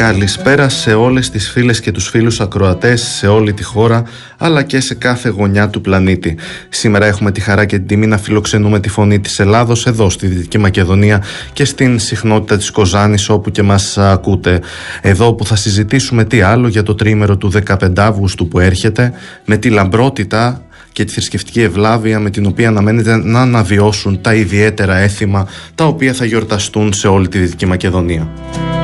Καλησπέρα σε όλες τις φίλες και τους φίλους ακροατές σε όλη τη χώρα, αλλά και σε κάθε γωνιά του πλανήτη. Σήμερα έχουμε τη χαρά και την τιμή να φιλοξενούμε τη φωνή της Ελλάδος εδώ στη Δυτική Μακεδονία και στην συχνότητα της Κοζάνης, όπου και μας ακούτε. Εδώ που θα συζητήσουμε τι άλλο για το τριήμερο του 15 Αύγουστου που έρχεται, με τη λαμπρότητα και τη θρησκευτική ευλάβεια με την οποία αναμένεται να αναβιώσουν τα ιδιαίτερα έθιμα τα οποία θα γιορταστούν σε όλη τη Δυτική Μακεδονία.